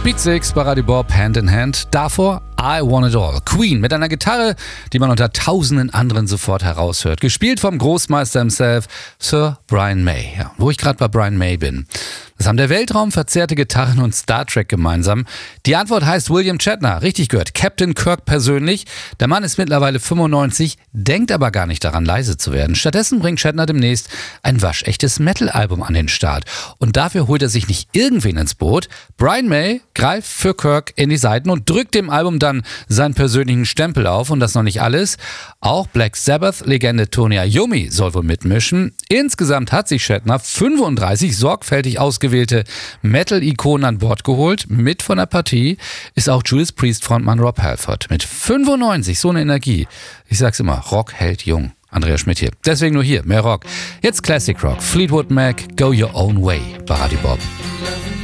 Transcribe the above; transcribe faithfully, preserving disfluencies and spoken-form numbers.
Beat Six bei Radio Bob, Hand in Hand. Davor I Want It All. Queen mit einer Gitarre, die man unter tausenden anderen sofort heraushört. Gespielt vom Großmeister himself, Sir Brian May. Ja, wo ich gerade bei Brian May bin. Das haben der Weltraum, verzerrte Gitarren und Star Trek gemeinsam. Die Antwort heißt William Shatner. Richtig gehört. Captain Kirk persönlich. Der Mann ist mittlerweile fünfundneunzig, denkt aber gar nicht daran, leise zu werden. Stattdessen bringt Shatner demnächst ein waschechtes Metal-Album an den Start. Und dafür holt er sich nicht irgendwen ins Boot. Brian May greift für Kirk in die Seiten und drückt dem Album dann seinen persönlichen Stempel auf. Und das noch nicht alles. Auch Black Sabbath-Legende Tony Iommi soll wohl mitmischen. Insgesamt hat sich Shatner fünfunddreißig sorgfältig ausgewählte Metal-Ikonen an Bord geholt. Mit von der Partie ist auch Judas Priest-Frontmann Rob Halford. Mit fünfundneunzig, so eine Energie. Ich sag's immer, Rock hält jung. Andreas Schmidt hier. Deswegen nur hier, mehr Rock. Jetzt Classic Rock. Fleetwood Mac, Go Your Own Way bei Radio Bob.